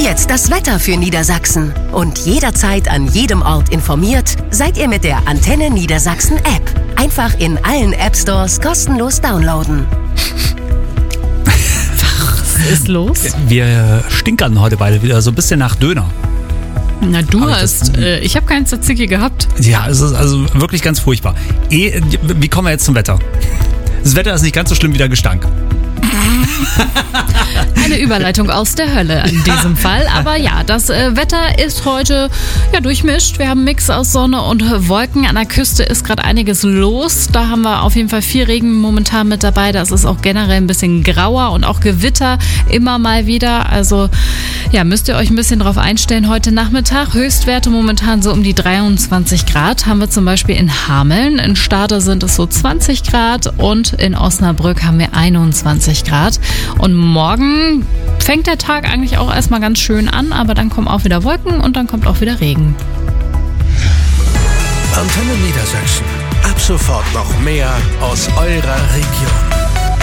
jetzt das Wetter für Niedersachsen. Und jederzeit an jedem Ort informiert seid ihr mit der Antenne Niedersachsen App. Einfach in allen App-Stores kostenlos downloaden. Was ist los? Wir stinkern heute beide wieder so ein bisschen nach Döner. Na, ich habe keinen Tzatziki gehabt. Ja, es ist also wirklich ganz furchtbar. Wie kommen wir jetzt zum Wetter? Das Wetter ist nicht ganz so schlimm wie der Gestank. Eine Überleitung aus der Hölle in diesem Fall. Aber ja, das Wetter ist heute durchmischt. Wir haben einen Mix aus Sonne und Wolken. An der Küste ist gerade einiges los. Da haben wir auf jeden Fall viel Regen momentan mit dabei. Das ist auch generell ein bisschen grauer und auch Gewitter immer mal wieder. Also ja, müsst ihr euch ein bisschen drauf einstellen heute Nachmittag. Höchstwerte momentan so um die 23 Grad. Haben wir zum Beispiel in Hameln. In Stade sind es so 20 Grad und in Osnabrück haben wir 21 Grad. Und morgen fängt der Tag eigentlich auch erstmal ganz schön an, aber dann kommen auch wieder Wolken und dann kommt auch wieder Regen. Antenne Niedersachsen. Ab sofort noch mehr aus eurer Region.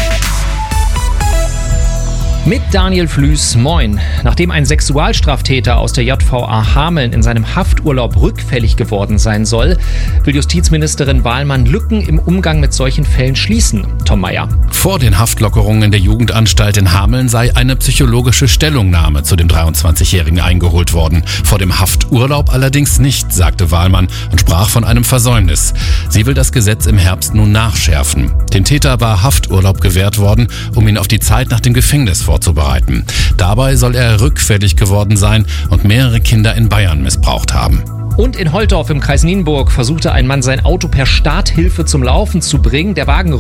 Mit Daniel Flüß, moin. Nachdem ein Sexualstraftäter aus der JVA Hameln in seinem Hafturlaub rückfällig geworden sein soll, will Justizministerin Wahlmann Lücken im Umgang mit solchen Fällen schließen. Tom Meyer. Vor den Haftlockerungen in der Jugendanstalt in Hameln sei eine psychologische Stellungnahme zu dem 23-Jährigen eingeholt worden. Vor dem Hafturlaub allerdings nicht, sagte Wahlmann und sprach von einem Versäumnis. Sie will das Gesetz im Herbst nun nachschärfen. Dem Täter war Hafturlaub gewährt worden, um ihn auf die Zeit nach dem Gefängnis vorzubereiten. Dabei soll er rückfällig geworden sein und mehrere Kinder in Bayern missbraucht haben. Und in Holtorf im Kreis Nienburg versuchte ein Mann sein Auto per Starthilfe zum Laufen zu bringen. Der Wagen